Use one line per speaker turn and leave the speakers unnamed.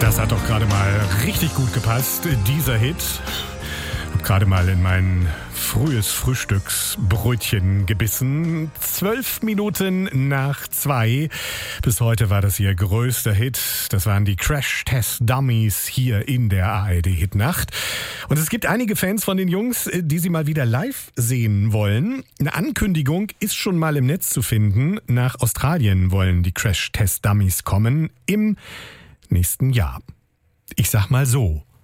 Das hat doch gerade mal richtig gut gepasst, dieser Hit. Hab gerade mal in mein frühes Frühstücksbrötchen gebissen. 12 Minuten nach 2. Bis heute war das ihr größter Hit. Das waren die Crash-Test-Dummies hier in der ARD-Hitnacht. Und es gibt einige Fans von den Jungs, die sie mal wieder live sehen wollen. Eine Ankündigung ist schon mal im Netz zu finden. Nach Australien wollen die Crash-Test-Dummies kommen im nächsten Jahr. Ich sag mal so,